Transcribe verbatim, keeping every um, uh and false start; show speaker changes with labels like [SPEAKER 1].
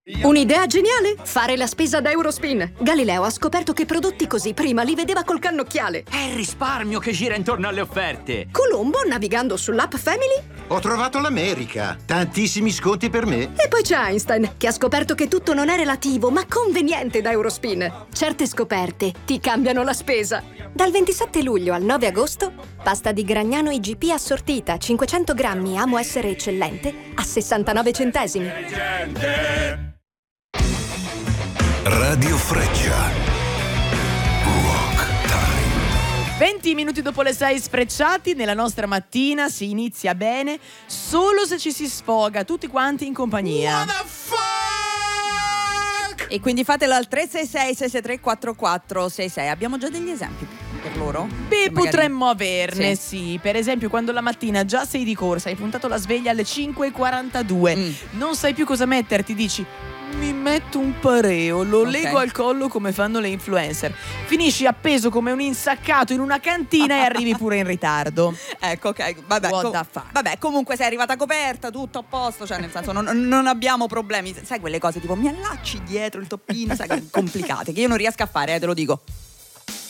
[SPEAKER 1] Un'idea geniale? Fare la spesa da Eurospin. Galileo ha scoperto che prodotti così prima li vedeva col cannocchiale.
[SPEAKER 2] È il risparmio che gira intorno alle offerte.
[SPEAKER 1] Colombo, navigando sull'app Family,
[SPEAKER 3] Ho trovato l'America. Tantissimi sconti per me.
[SPEAKER 1] e poi c'è Einstein, che ha scoperto che tutto non è relativo, ma conveniente da Eurospin. Certe scoperte ti cambiano la spesa. Dal ventisette luglio al nove agosto, pasta di Gragnano I G P assortita cinquecento grammi Amo essere eccellente a sessantanove centesimi.
[SPEAKER 4] Radio Freccia. Rock Time.
[SPEAKER 5] venti minuti dopo le sei sfrecciati, nella nostra mattina si inizia bene solo se ci si sfoga tutti quanti in compagnia.
[SPEAKER 4] What the fuck?
[SPEAKER 6] E quindi fatelo al tre sei sei sei sei tre quattro quattro sei sei. Abbiamo già degli esempi per loro?
[SPEAKER 5] Beh,
[SPEAKER 6] Che magari-
[SPEAKER 5] potremmo averne, sì.
[SPEAKER 6] Sì.
[SPEAKER 5] Per esempio, quando la mattina già sei di corsa, hai puntato la sveglia alle cinque e quarantadue,
[SPEAKER 6] Mm.
[SPEAKER 5] non sai più cosa metterti, dici mi metto un pareo, lo
[SPEAKER 6] Ok.
[SPEAKER 5] lego al collo come fanno le influencer. Finisci appeso come un insaccato in una cantina e arrivi pure in ritardo.
[SPEAKER 6] Ecco, ok, vabbè,
[SPEAKER 5] What
[SPEAKER 6] com-
[SPEAKER 5] the fuck?
[SPEAKER 6] vabbè, comunque sei arrivata coperta, tutto a posto, cioè nel senso non, non abbiamo problemi. Sai quelle cose tipo mi allacci dietro il toppino, sai, complicate, che io non riesco a fare, eh, te lo dico.